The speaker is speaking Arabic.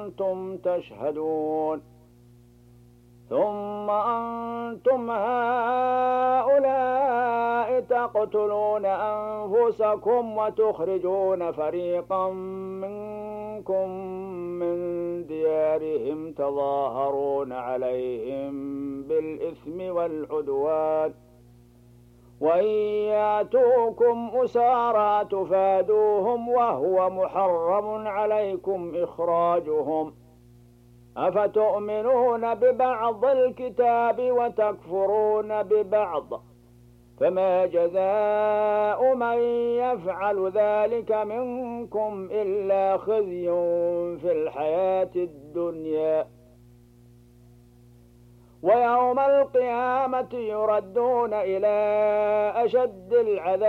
وأنتم تشهدون. ثم أنتم هؤلاء تقتلون أنفسكم وتخرجون فريقا منكم من ديارهم تظاهرون عليهم بالإثم والعدوان وإن ياتوكم أسارى تفادوهم وهو محرم عليكم إخراجهم. أفتؤمنون ببعض الكتاب وتكفرون ببعض؟ فما جزاء من يفعل ذلك منكم إلا خزي في الحياة الدنيا ويوم القيامة يردون إلى أشد العذاب